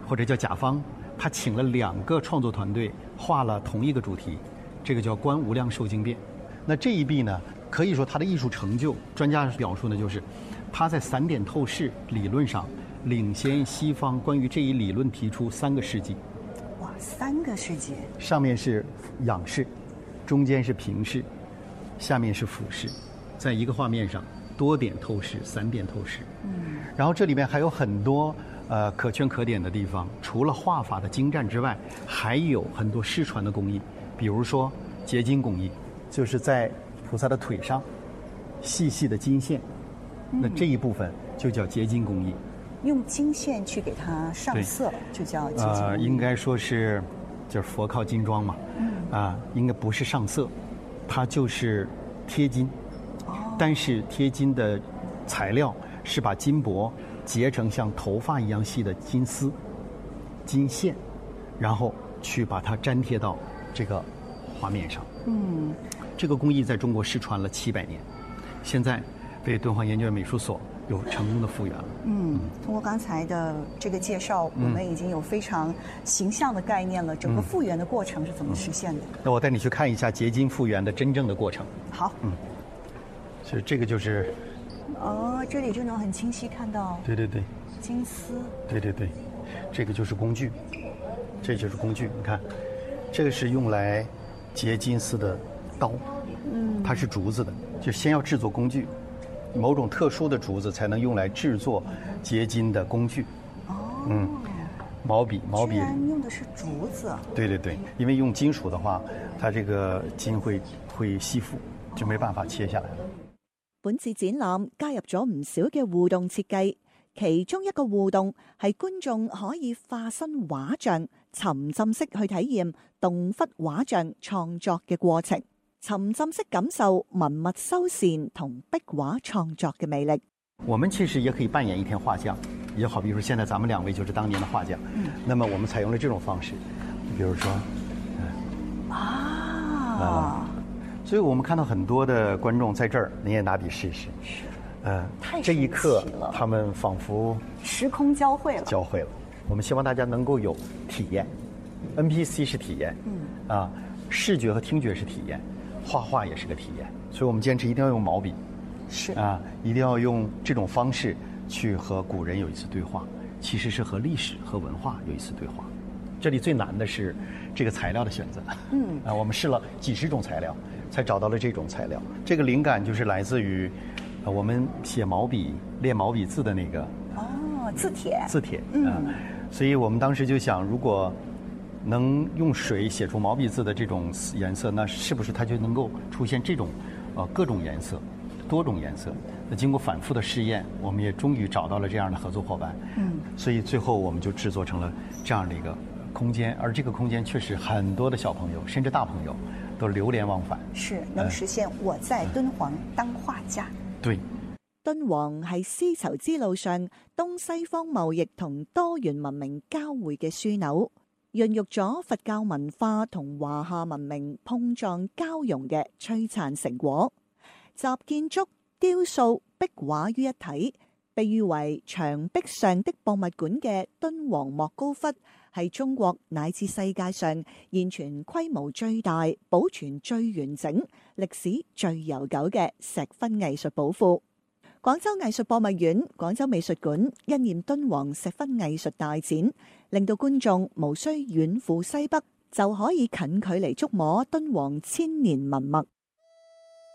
或者叫甲方，他请了2个创作团队画了同一个主题，这个叫观无量寿经变。那这一壁呢，可以说它的艺术成就，专家表述呢，就是它在散点透视理论上领先西方关于这一理论提出3个世纪。 哇，3个世纪！ 上面是仰视，中间是平视，下面是俯视，在一个画面上多点透视、散点透视。然后这里面还有很多可圈可点的地方，除了画法的精湛之外，还有很多失传的工艺，比如说结晶工艺，就是在菩萨的腿上细细的金线，那这一部分就叫结晶工艺。 用金线去给它上色，就叫结晶工艺。 应该说是，就是佛靠金装嘛。应该不是上色，它就是贴金。但是贴金的材料是把金箔结成像头发一样细的金丝、金线，然后去把它粘贴到这个画面上。这个工艺在中国失传了700年，现在被敦煌研究院美术所有成功的复原了。 通过刚才的这个介绍，我们已经有非常形象的概念了。整个复原的过程是怎么实现的？ 那我带你去看一下结晶复原的真正的过程。 好。 所以这个就是， 这里就能很清晰看到。 对， 金丝。对， 这个就是工具，这就是工具。你看，这个是用来结金丝的刀，它是竹子的，就先要制作工具，某种特殊的竹子才能用来制作结晶的工具。毛笔居然用的是竹子。 对，因为用金属的话，它这个金会吸附，就没办法切下来了。 本次展覽加入咗唔少嘅互動設計，其中一個互動係觀眾可以化身畫像，沉浸式去體驗動窟畫像創作嘅過程，沉浸式感受文物修繕同壁畫創作嘅魅力。 我們其實也可以扮演一天畫匠，也好比如現在咱們2位就是當年的畫匠。那麼我們採用了這種方式，比如說，所以我们看到很多的观众在这儿，你也拿笔试试。这一刻他们仿佛时空交汇了。 我们希望大家能够有体验 ，NPC 是体验，视觉和听觉是体验，画画也是个体验。所以我们坚持一定要用毛笔，一定要用这种方式去和古人有一次对话，其实是和历史和文化有一次对话。这里最难的是这个材料的选择。我们试了几十种材料，才找到了这种材料。这个灵感就是来自于我们写毛笔、练毛笔字的那个字帖。 所以我们当时就想，如果能用水写出毛笔字的这种颜色，那是不是它就能够出现这种各种颜色、多种颜色？那经过反复的试验，我们也终于找到了这样的合作伙伴。所以最后我们就制作成了这样的一个空间，而这个空间确实很多的小朋友甚至大朋友都流连忘返， 是能實現我在敦煌當畫家。 對， 敦煌係絲綢之路上東西方貿易同多元文明交匯嘅樞紐，孕育咗佛教文化同華夏文明碰撞交融嘅璀璨成果，集建築、雕塑、壁畫於一體，被譽為牆壁上的博物館嘅敦煌莫高窟，係中國乃至世界上現存規模最大、保存最完整、歷史最悠久嘅石窟藝術寶庫。廣州藝術博物院、廣州美術館因應敦煌石窟藝術大展，令到觀眾無需遠赴西北，就可以近距離觸摸敦煌千年文物。